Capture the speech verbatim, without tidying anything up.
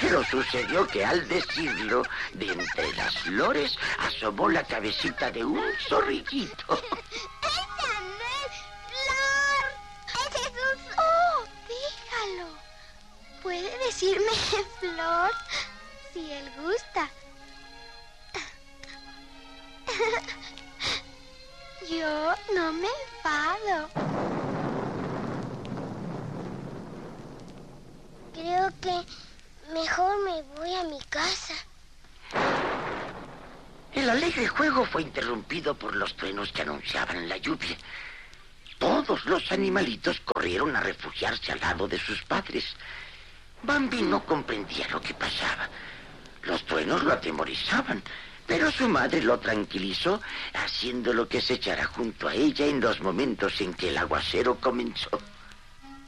Pero sucedió que al decirlo, de entre las flores asomó la cabecita de un zorrillito. ¡Esa no es Flor! ¡Ese es un... ¡Oh, déjalo! ¿Puede decirme Flor? Si él gusta. Yo no me enfado. Creo que mejor me voy a mi casa. El alegre juego fue interrumpido por los truenos que anunciaban la lluvia. Todos los animalitos corrieron a refugiarse al lado de sus padres. Bambi no comprendía lo que pasaba. Los truenos lo atemorizaban, pero su madre lo tranquilizó, haciéndolo que se echara junto a ella en los momentos en que el aguacero comenzó.